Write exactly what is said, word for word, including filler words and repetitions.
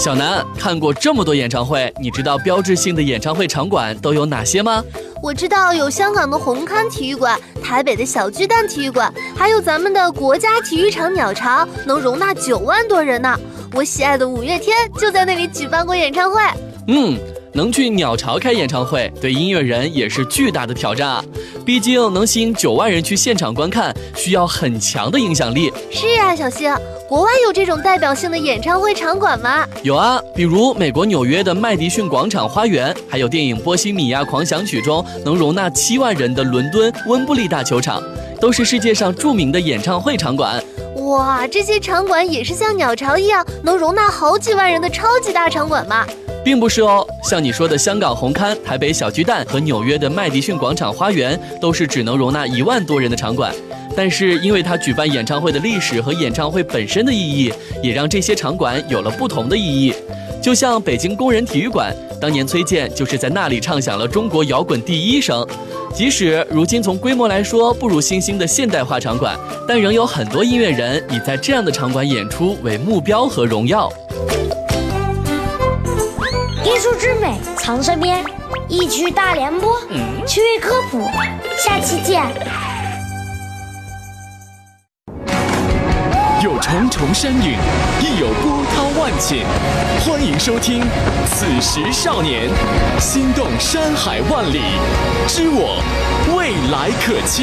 小南，看过这么多演唱会，你知道标志性的演唱会场馆都有哪些吗？ 我知道有香港的红磡体育馆、台北的小巨蛋体育馆，还有咱们的国家体育场鸟巢，能容纳九万多人呢。我喜爱的五月天就在那里举办过演唱会。 嗯，能去鸟巢开演唱会，对音乐人也是巨大的挑战啊！毕竟能吸引九万人去现场观看，需要很强的影响力。 是啊，小星，国外有这种代表性的演唱会场馆吗？ 有啊，比如美国纽约的麦迪逊广场花园，还有电影《波西米亚狂想曲》中能容纳七万人的伦敦温布利大球场，都是世界上著名的演唱会场馆。 哇，这些场馆也是像鸟巢一样能容纳好几万人的超级大场馆吗？ 并不是哦，像你说的香港红磡、台北小巨蛋和纽约的麦迪逊广场花园，都是只能容纳一万多人的场馆。但是因为它举办演唱会的历史和演唱会本身的意义，也让这些场馆有了不同的意义。就像北京工人体育馆，当年崔健就是在那里唱响了中国摇滚第一声。即使如今从规模来说不如新兴的现代化场馆，但仍有很多音乐人以在这样的场馆演出为目标和荣耀。 艺术之美藏身边，一曲大联播，趣味科普，下期见。 有重重山岭，亦有波涛万顷。欢迎收听《此时少年》，心动山海万里，知我未来可期。